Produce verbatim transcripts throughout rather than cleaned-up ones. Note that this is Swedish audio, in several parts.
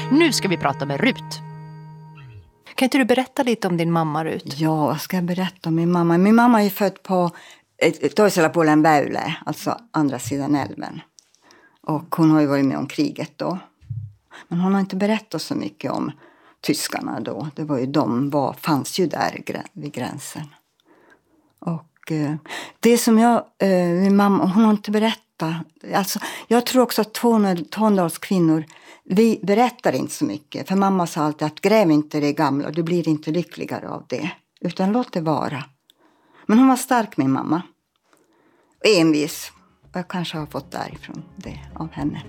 Nu ska vi prata med Rut. Kan inte du berätta lite om din mamma, Rut? Ja, vad ska jag berätta om min mamma? Min mamma är född på Toisella Väylä, alltså andra sidan älven. Och hon har ju varit med om kriget då. Men hon har inte berättat så mycket om tyskarna då. Det var ju de var, fanns ju där vid gränsen. Och eh, det som jag, eh, min mamma, hon har inte berättat. Alltså, jag tror också att Tornedalskvinnor, vi berättar inte så mycket. För mamma sa alltid att gräv inte det gamla, du blir inte lyckligare av det. Utan låt det vara. Men hon var stark, min mamma. Och envis. Jag kanske har fått därifrån det av henne.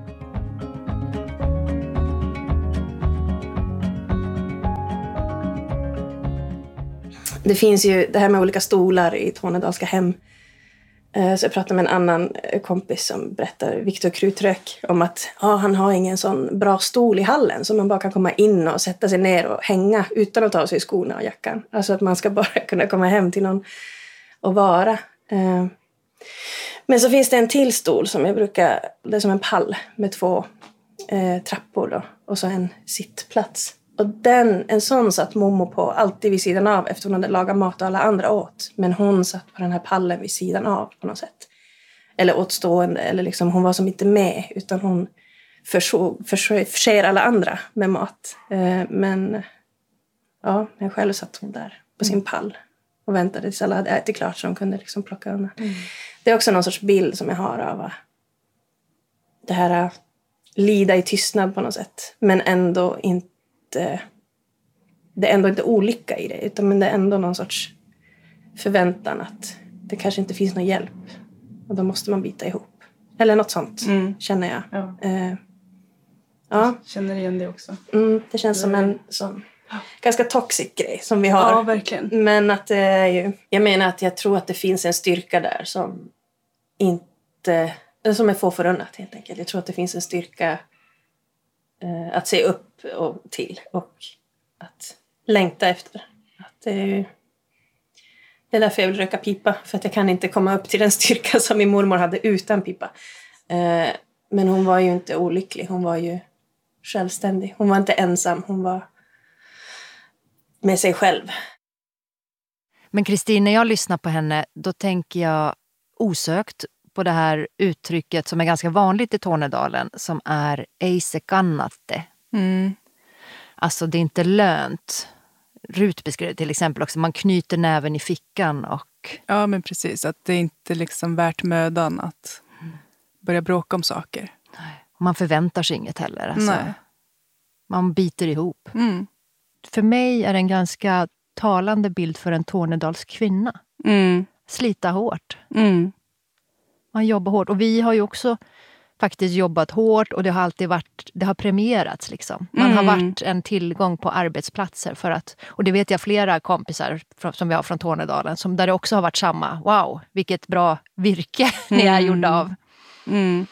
Det finns ju det här med olika stolar i tornedalska hem. Så jag pratade med en annan kompis som berättar, Viktor Krutrök, om att ja, han har ingen sån bra stol i hallen som man bara kan komma in och sätta sig ner och hänga utan att ta sig i skorna och jackan. Alltså att man ska bara kunna komma hem till någon och vara. Men så finns det en till stol som jag brukar, det är som en pall med två eh, trappor då, och så en sittplats. Och den, en sån satt Momo på alltid vid sidan av efter hon hade lagat mat och alla andra åt. Men hon satt på den här pallen vid sidan av på något sätt. Eller åtstående, eller liksom hon var som inte med utan hon försåg, försåg, förser alla andra med mat. Eh, men ja, men själv satt hon där på sin pall och väntade tills alla hade ätit klart så de kunde liksom plocka undan. Mm. Det är också någon sorts bild som jag har av det här lida i tystnad på något sätt. Men ändå inte det är ändå inte olycka i det, utan men det är ändå någon sorts förväntan att det kanske inte finns någon hjälp och då måste man bita ihop eller något sånt. Mm. Känner jag. Ja. Eh, ja. Jag känner igen det också. Mm, det känns det... som en sån ganska toxic grej som vi har. Ja, verkligen. Men att det är ju, jag menar att jag tror att det finns en styrka där som inte, som är få förunnat helt enkelt. Jag tror att det finns en styrka eh, att se upp och till och att längta efter. Att det, är, det är därför jag vill röka pipa, för att jag kan inte komma upp till den styrka som min mormor hade utan pipa. Eh, men hon var ju inte olycklig, hon var ju självständig. Hon var inte ensam, hon var med sig själv. Men Kristin, när jag lyssnar på henne, då tänker jag osökt på det här uttrycket som är ganska vanligt i Tornedalen, som är eise kannatte. Mm. Alltså det är inte lönt. Rut beskrev till exempel också, man knyter näven i fickan och... Ja, men precis, att det är inte liksom värt mödan att börja bråka om saker. Nej. Man förväntar sig inget heller. Alltså. Nej. Man biter ihop. Mm. För mig är det en ganska talande bild för en tornedalsk kvinna. Mm. Slita hårt. Mm. Man jobbar hårt. Och vi har ju också faktiskt jobbat hårt och det har alltid varit, det har premierats liksom. Man Mm. har varit en tillgång på arbetsplatser för att, och det vet jag flera kompisar som vi har från Tornedalen, som där det också har varit samma, wow, vilket bra virke ni är gjorda av. Mm.